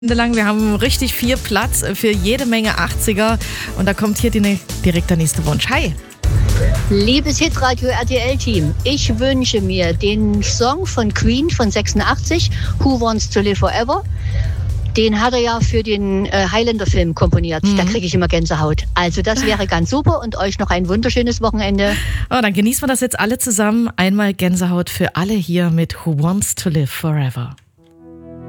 Lang. Wir haben richtig viel Platz für jede Menge 80er. Und da kommt hier direkt der nächste Wunsch. Hi. Liebes Hitradio RTL-Team, ich wünsche mir den Song von Queen von 86, Who Wants to Live Forever. Den hat er ja für den Highlander-Film komponiert. Da kriege ich immer Gänsehaut. Also das wäre ganz super und euch noch ein wunderschönes Wochenende. Oh, dann genießen wir das jetzt alle zusammen. Einmal Gänsehaut für alle hier mit Who Wants to Live Forever.